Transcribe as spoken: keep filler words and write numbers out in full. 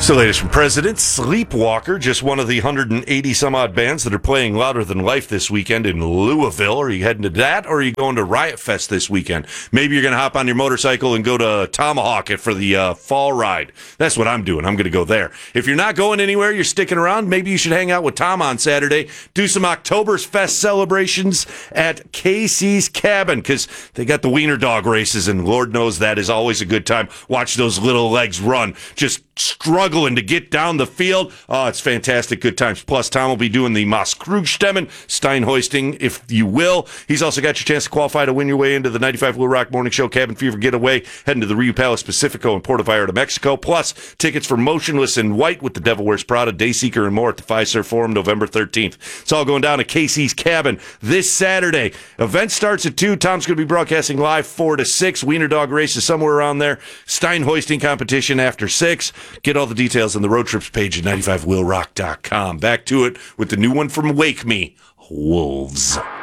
So, latest from President Sleepwalker, just one of the one hundred eighty some odd bands that are playing Louder Than Life this weekend in Louisville. Are you heading to that, or are you going to Riot Fest this weekend? Maybe you're going to hop on your motorcycle and go to Tomahawk it for the uh, fall ride. That's what I'm doing. I'm going to go there. If you're not going anywhere, you're sticking around, maybe you should hang out with Tom on Saturday, do some Oktoberfest celebrations at Casey's Cabin, because they got the wiener dog races, and Lord knows that is always a good time. Watch those little legs run, just struggling to get down the field. Oh, it's fantastic. Good times. Plus, Tom will be doing the Mosskrugsstemmen, Stein hoisting, if you will. He's also got your chance to qualify to win your way into the ninety-five Blue Rock Morning Show Cabin Fever Getaway, heading to the Rio Palace Pacifico in Puerto Vallarta, Mexico. Plus, tickets for Motionless in White with the Devil Wears Prada, Dayseeker, and more at the Fiserv Forum November thirteenth. It's all going down at Casey's Cabin this Saturday. Event starts at two. Tom's going to be broadcasting live four to six. Wiener dog races somewhere around there. Stein hoisting competition after six. Get all the details on the road trips page at ninety-five will rock dot com. Back to it with the new one from Wake Me, Wolves.